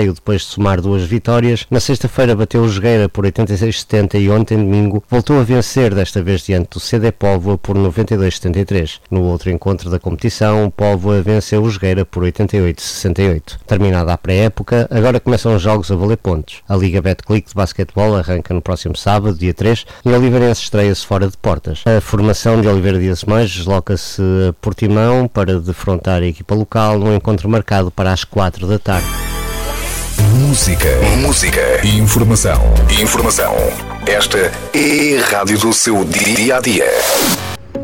Sampaio depois de somar 2 vitórias. Na sexta-feira bateu o Jogueira por 86-70 e ontem, domingo, voltou a vencer, desta vez diante do CD Póvoa por 92-73. No outro encontro da competição, o Póvoa venceu o Jogueira por 88-68. Terminada a pré-época, agora começam os jogos a valer pontos. A Liga Betclic de basquetebol arranca no próximo sábado, dia 3, e o Oliveirense estreia-se fora de portas. A formação de Oliveira de Azeméis desloca-se a Portimão para defrontar a equipa local num encontro marcado para as 4 da tarde. Música. Informação. Esta é a rádio do seu dia-a-dia.